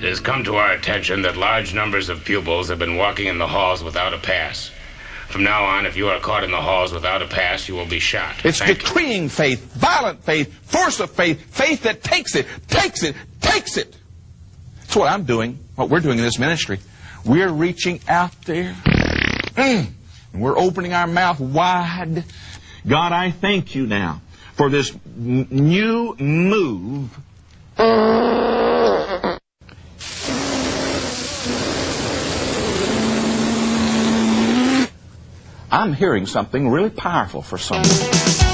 It has come to our attention that large numbers of pupils have been walking in the halls without a pass. From now on, if you are caught in the halls without a pass, you will be shot. It's decreeing faith, violent faith, force of faith, faith that takes it. That's what I'm doing, what we're doing in this ministry. We're reaching out there. And we're opening our mouth wide. God, I thank you now for this new move. I'm hearing something really powerful for someone.